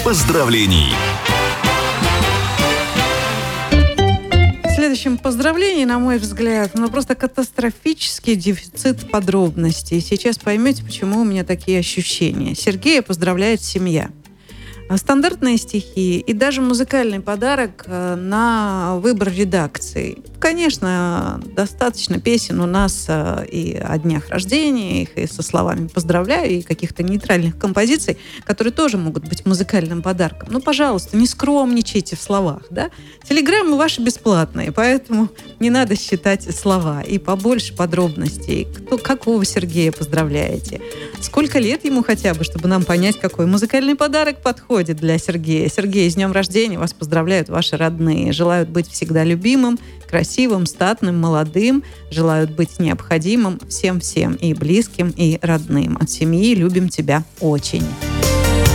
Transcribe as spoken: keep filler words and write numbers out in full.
поздравлений. В следующем поздравлении, на мой взгляд, ну просто катастрофический дефицит подробностей. Сейчас поймете, почему у меня такие ощущения. Сергея поздравляет семья. Стандартные стихи и даже музыкальный подарок на выбор редакции. Конечно, достаточно песен у нас и о днях рождения их, и со словами «поздравляю», и каких-то нейтральных композиций, которые тоже могут быть музыкальным подарком. Ну, пожалуйста, не скромничайте в словах, да? Телеграммы ваши бесплатные, поэтому не надо считать слова. И побольше подробностей. Кто, какого Сергея поздравляете? Сколько лет ему хотя бы, чтобы нам понять, какой музыкальный подарок подходит для Сергея. Сергей, с днем рождения вас поздравляют ваши родные. Желают быть всегда любимым, красивым, статным, молодым. Желают быть необходимым всем-всем, и близким, и родным. От семьи любим тебя очень.